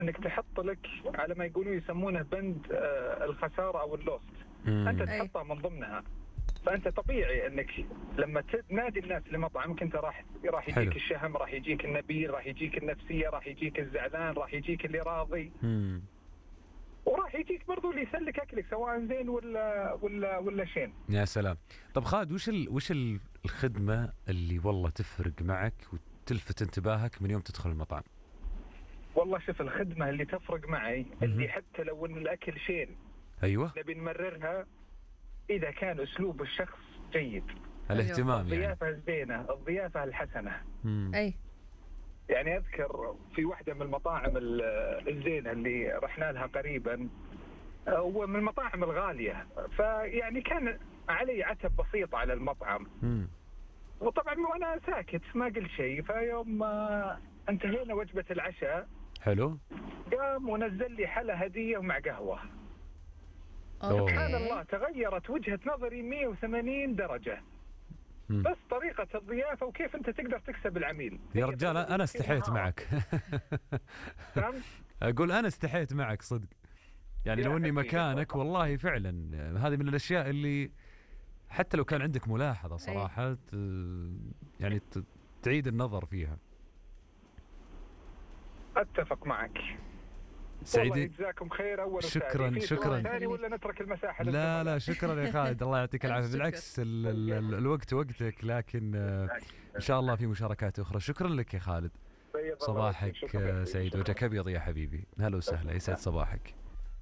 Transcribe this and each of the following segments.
انك تحط لك على ما يقولون يسمونه بند الخساره او اللوست، انت تحطها من ضمنها. فانت طبيعي انك لما تنادي الناس لمطعمك انت راح يجيك الشهم، راح يجيك النبيل، راح يجيك النفسيه، راح يجيك الزعلان، راح يجيك اللي راضي، وراح يجيك برضو اللي يسلك اكلك سواء زين ولا شين. يا سلام. طب خالد، وش الخدمه اللي والله تفرق معك وتلفت انتباهك من يوم تدخل المطعم؟ والله شوف، الخدمه اللي تفرق معي اللي حتى لو ان الاكل شين ايوه نبي نمررها اذا كان اسلوب الشخص جيد، الاهتمام، الضيافه الزينه، الضيافه الحسنه. اي يعني اذكر في واحده من المطاعم الزينه اللي رحنا لها قريبا، ومن المطاعم الغاليه، فيعني كان علي عتب بسيط على المطعم. وطبعا وانا ساكت ما قلت شيء. فيوم انتهينا وجبه العشاء حلو قام ونزل لي حلا هديه ومع قهوه. سبحان الله تغيرت وجهه نظري 180 درجه. بس طريقة الضيافة وكيف أنت تقدر تكسب العميل. يا رجال أنا استحيت معك. أقول أنا استحيت معك صدق. يعني لو أني مكانك والله فعلا هذه من الأشياء اللي حتى لو كان عندك ملاحظة صراحة يعني تعيد النظر فيها. أتفق معك. سعيدين. جزاكم خير. أول شكرا ثاني ولا نترك المساحة؟ لا شكرا يا خالد، الله يعطيك العافية. بالعكس الوقت وقتك، لكن إن شاء الله في مشاركات أخرى. شكرا لك يا خالد. صباحك سعيد، وجهك أبيض يا حبيبي. هلا وسهلا، يسعد صباحك.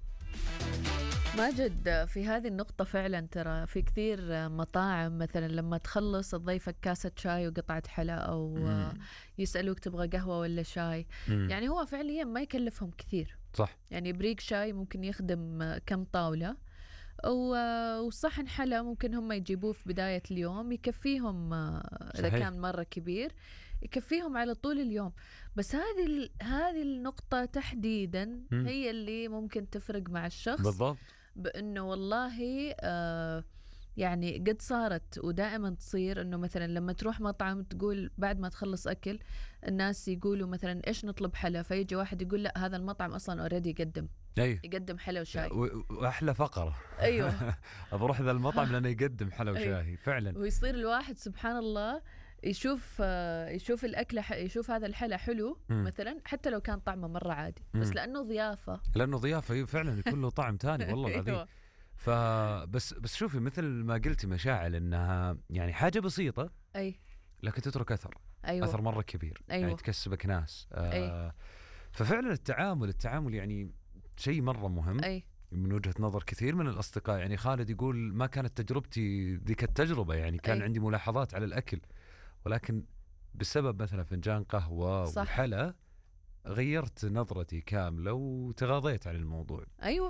ماجد، في هذه النقطة فعلا ترى في كثير مطاعم مثلا لما تخلص تضيفك كاسة شاي وقطعة حلا أو يسألوك تبغى قهوة ولا شاي. يعني هو فعليا ما يكلفهم كثير، صح. يعني بريق شاي ممكن يخدم كم طاولة، وصحن حلا ممكن هم يجيبوه في بداية اليوم يكفيهم. إذا كان مرة كبير يكفيهم على طول اليوم. بس هذه النقطة تحديدا هي اللي ممكن تفرق مع الشخص بالضبط، بأنه والله يعني قد صارت ودائما تصير أنه مثلا لما تروح مطعم تقول بعد ما تخلص أكل الناس يقولوا مثلا إيش نطلب حلا، فيجي واحد يقول لا هذا المطعم أصلا أوريدي يقدم حلا وشاي. وأحلى فقرة. أيوة. أروح ذا المطعم لأنه يقدم حلا وشاي فعلا. ويصير الواحد سبحان الله يشوف الأكل يشوف هذا الحلا حلو مثلا حتى لو كان طعمه مرة عادي، بس لأنه ضيافة فعلا يكون له طعم تاني والله العظيم. فبس شوفي مثل ما قلتي مشاعل انها يعني حاجه بسيطه لكن تترك اثر. اثر مره كبير. يعني تكسبك ناس. ففعلا التعامل يعني شيء مره مهم. من وجهه نظر كثير من الاصدقاء. يعني خالد يقول ما كانت تجربتي ذيك التجربه، يعني كان عندي ملاحظات على الاكل، ولكن بسبب مثلا فنجان قهوه وحلا غيرت نظرتي كامله وتغاضيت عن الموضوع.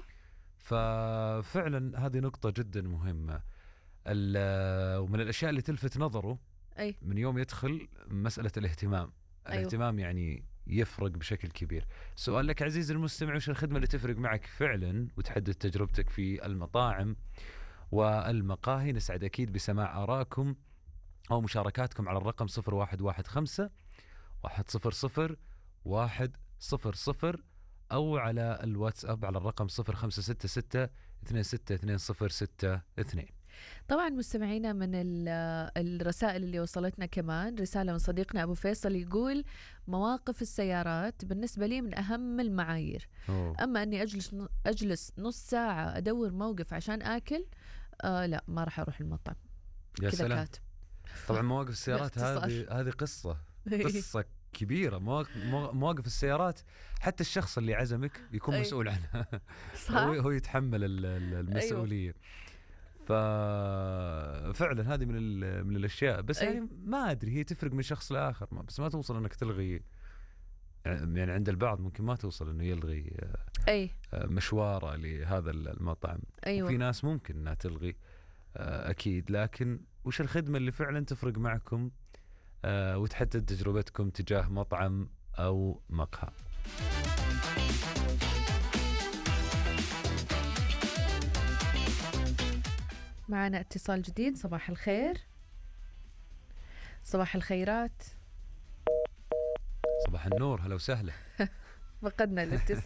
ففعلا هذه نقطة جدا مهمة. ومن الأشياء اللي تلفت نظره من يوم يدخل مسألة الاهتمام. الاهتمام يعني يفرق بشكل كبير. سؤال لك عزيزي المستمع، وش الخدمة اللي تفرق معك فعلا وتحدد تجربتك في المطاعم والمقاهي؟ نسعد أكيد بسماع آرائكم أو مشاركاتكم على الرقم 0115 100 100 أو على الواتساب على الرقم 0566 262062. طبعا مستمعينا من الرسائل اللي وصلتنا كمان رسالة من صديقنا أبو فيصل يقول مواقف السيارات بالنسبة لي من أهم المعايير. أما أني أجلس نص ساعة أدور موقف عشان آكل لا ما راح أروح المطعم. يا سلام كاتب. طبعا مواقف السيارات هذه قصة كبيرة. مواقف السيارات حتى الشخص اللي عزمك يكون مسؤول عنها. هو يتحمل المسؤولية. ففعلا هذه من الأشياء. بس يعني ما أدري هي تفرق من شخص لآخر، بس ما توصل أنك تلغي. يعني عند البعض ممكن ما توصل أنه يلغي مشواره لهذا المطعم. وفي ناس ممكن أنها تلغي أكيد. لكن وش الخدمة اللي فعلا تفرق معكم وتحدد تجربتكم تجاه مطعم أو مقهى؟ معنا اتصال جديد. صباح الخير. صباح الخيرات. صباح النور. هلا وسهلا. فقدنا الاتصال.